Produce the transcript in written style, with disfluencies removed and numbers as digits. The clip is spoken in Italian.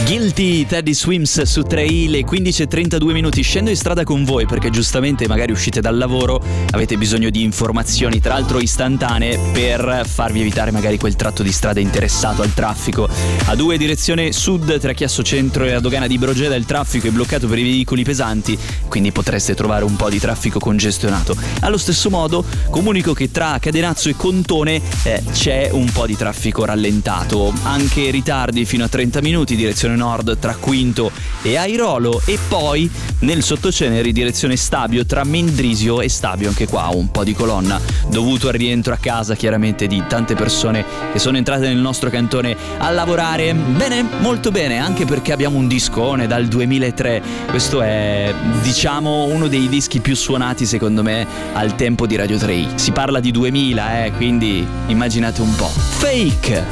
Guilty, Teddy Swims su 3i, le 15:32 minuti. Scendo in strada con voi perché giustamente magari uscite dal lavoro, avete bisogno di informazioni, tra l'altro istantanee, per farvi evitare magari quel tratto di strada interessato al traffico. A2 direzione sud tra Chiasso Centro e la dogana di Brogeda il traffico è bloccato per i veicoli pesanti, quindi potreste trovare un po' di traffico congestionato. Allo stesso modo comunico che tra Cadenazzo e Contone c'è un po' di traffico rallentato, anche ritardi fino a 30 minuti direzione nord tra Quinto e Airolo, e poi nel Sottoceneri direzione Stabio tra Mendrisio e Stabio, anche qua un po' di colonna dovuto al rientro a casa chiaramente di tante persone che sono entrate nel nostro cantone a lavorare. Bene, molto bene, anche perché abbiamo un discone dal 2003. Questo è, diciamo, uno dei dischi più suonati secondo me al tempo di Radio 3i. Si parla di 2000, quindi immaginate un po'. Fake.